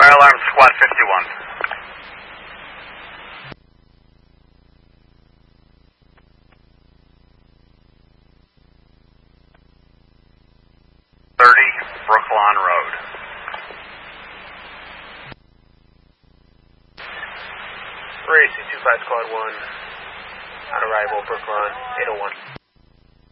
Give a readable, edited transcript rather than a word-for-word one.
Fire alarm squad 51. Brooklawn Road. Racing 25 Squad 1, on arrival, Brooklawn 801.